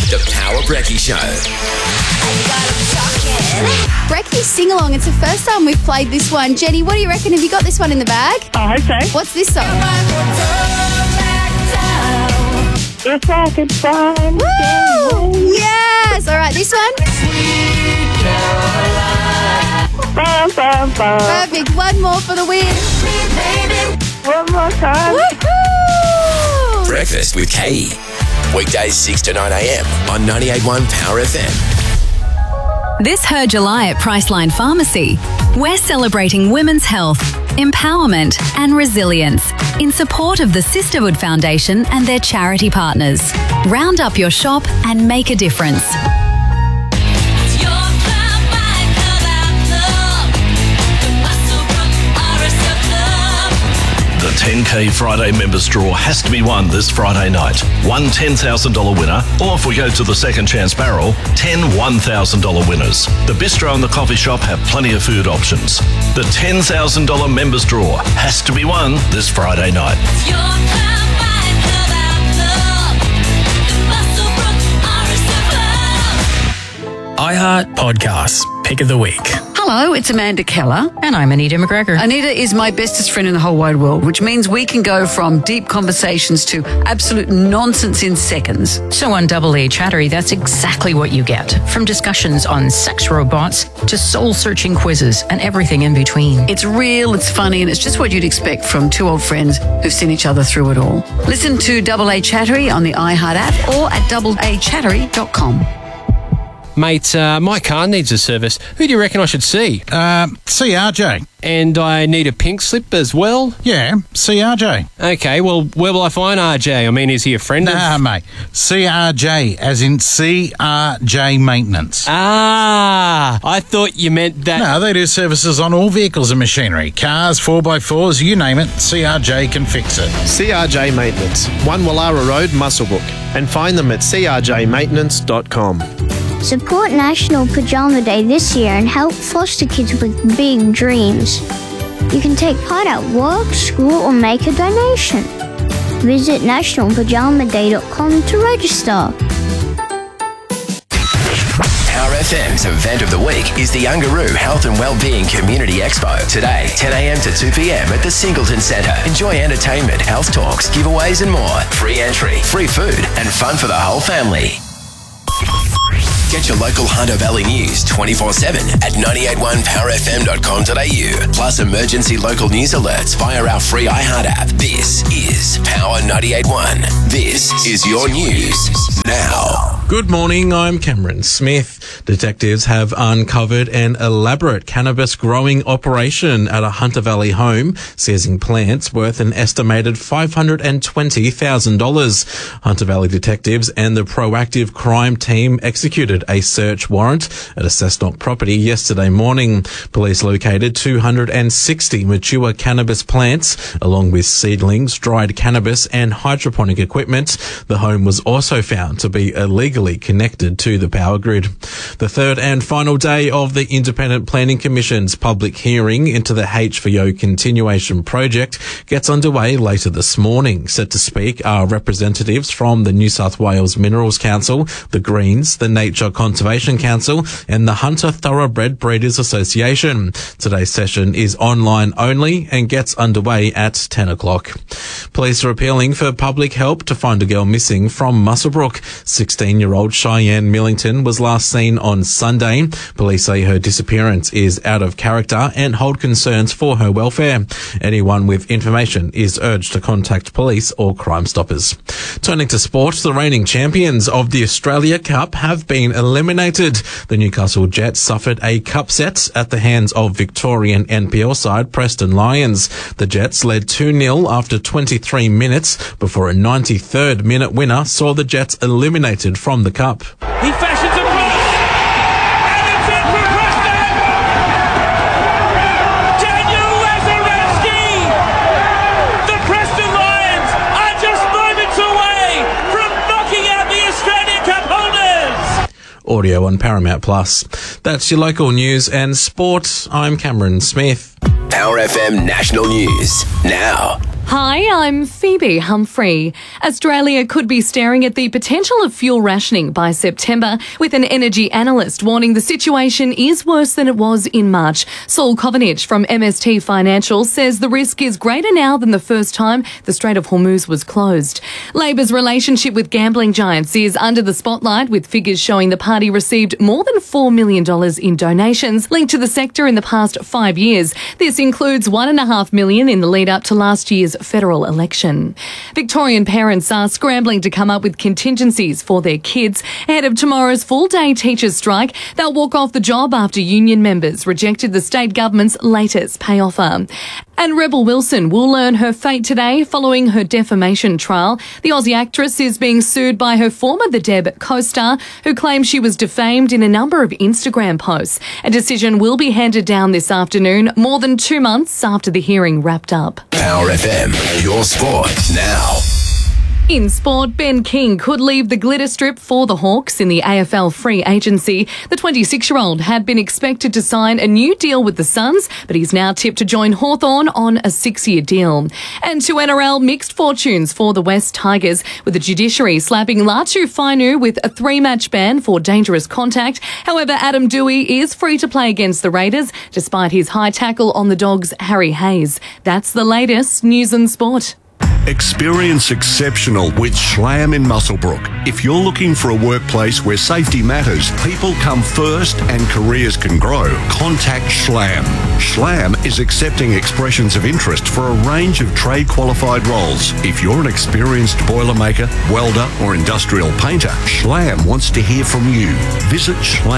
The Power Brekkie Show. Brekkie Sing Along. It's the first time we've played this one. Jenny, what do you reckon? Have you got this one in the bag? I hope so. What's this song? If I could find Woo! Yes! All right, this one? Bum, bum, bum. Perfect. One more for the win. One more time. Woohoo! Breakfast with Katie. Weekdays 6 to 9 a.m. on 98.1 Power FM. This Her July at Priceline Pharmacy. We're celebrating women's health, empowerment and resilience in support of the Sisterhood Foundation and their charity partners. Round up your shop and make a difference. The 10K Friday members draw has to be won this Friday night. One $10,000 winner, or if we go to the second chance barrel, 10 $1,000 winners. The bistro and the coffee shop have plenty of food options. The $10,000 members draw has to be won this Friday night. iHeart Podcasts, Pick of the Week. Hello, it's Amanda Keller. And I'm Anita McGregor. Anita is my bestest friend in the whole wide world, which means we can go from deep conversations to absolute nonsense in seconds. So on Double A Chattery, that's exactly what you get. From discussions on sex robots to soul-searching quizzes and everything in between. It's real, it's funny, and it's just what you'd expect from two old friends who've seen each other through it all. Listen to Double A Chattery on the iHeart app or at doubleachattery.com. Mate, my car needs a service. Who do you reckon I should see? CRJ. And I need a pink slip as well? Yeah, CRJ. Okay, well, where will I find RJ? I mean, is he a friend Nah, mate. CRJ, as in CRJ Maintenance. Ah, I thought you meant that... No, they do services on all vehicles and machinery. Cars, 4x4s, you name it, CRJ can fix it. CRJ Maintenance, 1 Wallara Road, Muswellbrook. And find them at crjmaintenance.com. Support National Pajama Day this year and help foster kids with big dreams. You can take part at work, school, or make a donation. Visit nationalpajamaday.com to register. Power FM's event of the week is the Ungaroo Health and Wellbeing Community Expo. Today, 10 a.m. to 2 p.m. at the Singleton Centre. Enjoy entertainment, health talks, giveaways and more. Free entry, free food and fun for the whole family. Get your local Hunter Valley news 24/7 at 981powerfm.com.au. Plus emergency local news alerts via our free iHeart app. This is Power 98.1. This is your news now. Good morning, I'm Cameron Smith. Detectives have uncovered an elaborate cannabis growing operation at a Hunter Valley home, seizing plants worth an estimated $520,000. Hunter Valley detectives and the proactive crime team executed a search warrant at a Cessnock property yesterday morning. Police located 260 mature cannabis plants, along with seedlings, dried cannabis and hydroponic equipment. The home was also found to be illegally connected to the power grid. The third and final day of the Independent Planning Commission's public hearing into the H4O continuation project gets underway later this morning. Set to speak are representatives from the New South Wales Minerals Council, the Greens, the Nature Conservation Council and the Hunter Thoroughbred Breeders Association. Today's session is online only and gets underway at 10 o'clock. Police are appealing for public help to find a girl missing from Muswellbrook. 16-year-old Cheyenne Millington was last seen on Sunday. Police say her disappearance is out of character and hold concerns for her welfare. Anyone with information is urged to contact police or Crime Stoppers. Turning to sport, the reigning champions of the Australia Cup have been eliminated. The Newcastle Jets suffered a cup set at the hands of Victorian NPL side Preston Lions. The Jets led 2-0 after 23 minutes before a 93rd minute winner saw the Jets eliminated from the cup. He fashions a cross, and it's in for Preston! Daniel Lazarevsky! The Preston Lions are just moments away from knocking out the Australian Cup holders! Audio on Paramount Plus. That's your local news and sport. I'm Cameron Smith. Power FM National News now. Hi, I'm Phoebe Humphrey. Australia could be staring at the potential of fuel rationing by September, with an energy analyst warning the situation is worse than it was in March. Saul Covenage from MST Financial says the risk is greater now than the first time the Strait of Hormuz was closed. Labor's relationship with gambling giants is under the spotlight, with figures showing the party received more than $4 million in donations linked to the sector in the past 5 years. This includes $1.5 million in the lead up to last year's federal election. Victorian parents are scrambling to come up with contingencies for their kids ahead of tomorrow's full-day teachers' strike. They'll walk off the job after union members rejected the state government's latest pay offer. And Rebel Wilson will learn her fate today following her defamation trial. The Aussie actress is being sued by her former The Deb co-star, who claims she was defamed in a number of Instagram posts. A decision will be handed down this afternoon, more than 2 months after the hearing wrapped up. Power FM, your sport now. In sport, Ben King could leave the glitter strip for the Hawks in the AFL free agency. The 26-year-old had been expected to sign a new deal with the Suns, but he's now tipped to join Hawthorn on a 6-year deal. And to NRL, mixed fortunes for the West Tigers, with the judiciary slapping Latu Fainu with a 3-match ban for dangerous contact. However, Adam Doueihi is free to play against the Raiders, despite his high tackle on the Dogs' Harry Hayes. That's the latest news and sport. Experience exceptional with Schlam in Muswellbrook. If you're looking for a workplace where safety matters, people come first and careers can grow, contact Schlam. Schlam is accepting expressions of interest for a range of trade-qualified roles. If you're an experienced boilermaker, welder or industrial painter, Schlam wants to hear from you. Visit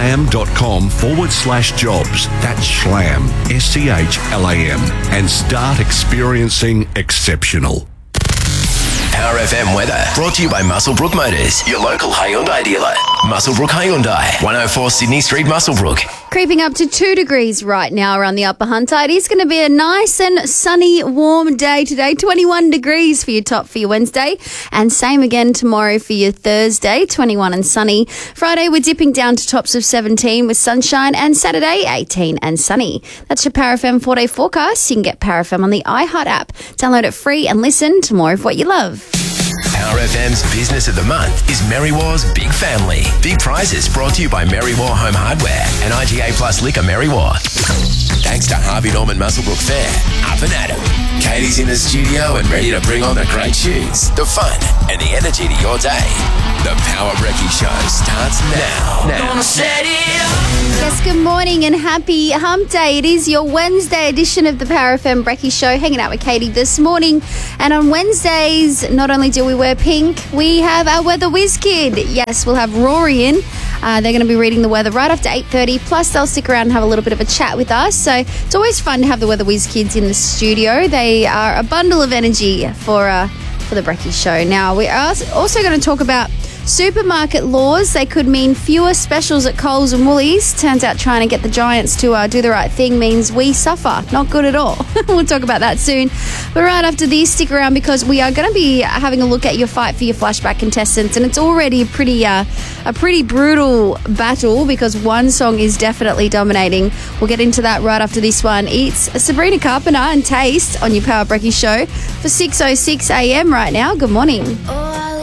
schlam.com/jobs. That's Schlam, SCHLAM, and start experiencing exceptional. Power FM weather brought to you by Muswellbrook Motors, your local Hyundai dealer. Muswellbrook Hyundai, 104 Sydney Street, Muswellbrook. Creeping up to 2 degrees right now around the Upper Hunter. It is going to be a nice and sunny, warm day today. 21 degrees for your top for your Wednesday. And same again tomorrow for your Thursday, 21 and sunny. Friday, we're dipping down to tops of 17 with sunshine. And Saturday, 18 and sunny. That's your Power FM 4-day forecast. You can get Power FM on the iHeart app. Download it free and listen to more of what you love. Power FM's Business of the Month is Merry War's Big Family. Big prizes brought to you by Merry War Home Hardware and IGA Plus Liquor Merry War. Thanks to Harvey Norman Muswellbrook Fair, Up and Adam. Katie's in the studio and ready to bring on the great tunes, the fun and the energy to your day. The Power Brekkie Show starts now. Gonna set it up. Yes, good morning and happy hump day. It is your Wednesday edition of the Power FM Brekkie Show, hanging out with Katie this morning. And on Wednesdays, not only do we wear pink, we have our Weather Whiz Kid. Yes, we'll have Rory in. They're going to be reading the weather right after 8:30. Plus, they'll stick around and have a little bit of a chat with us. So it's always fun to have the Weather Whiz Kids in the studio. They are a bundle of energy for the Brekkie Show. Now, we are also going to talk about supermarket laws. They could mean fewer specials at Coles and Woolies. Turns out trying to get the Giants to do the right thing means we suffer. Not good at all. We'll talk about that soon. But right after this, stick around because we are going to be having a look at your fight for your flashback contestants, and it's already a pretty brutal battle because one song is definitely dominating. We'll get into that right after this one. It's Sabrina Carpenter and Taste on your Power Brekkie Show for 6:06 a.m. right now. Good morning.